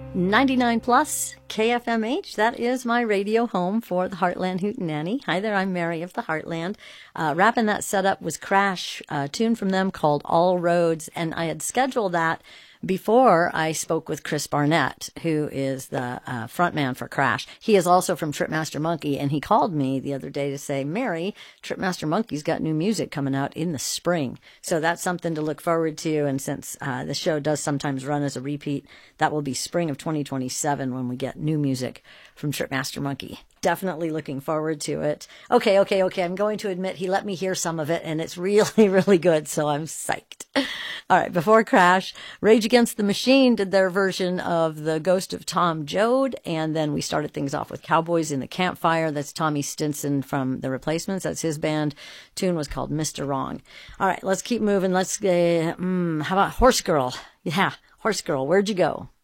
99 plus KFMH. That is my radio home for the Heartland Hootenanny. Hi there, I'm Mary of the Heartland. Wrapping that setup was Crash, a tune from them called All Roads, and I had scheduled that before I spoke with Chris Barnett, who is the frontman for Crash. He is also from Tripmaster Monkey, and he called me the other day to say, Mary, Tripmaster Monkey's got new music coming out in the spring. So that's something to look forward to, and since the show does sometimes run as a repeat, that will be spring of 2027 when we get new music from Tripmaster Monkey. Definitely looking forward to it. Okay. I'm going to admit he let me hear some of it, and it's really, really good, so I'm psyched. All right, before Crash, Rage Against the Machine did their version of The Ghost of Tom Joad, and then we started things off with Cowboys in the Campfire. That's Tommy Stinson from The Replacements. That's his band. Tune was called Mr. Wrong. All right, let's keep moving. Let's, how about Horse Girl? Yeah, Horse Girl, where'd you go?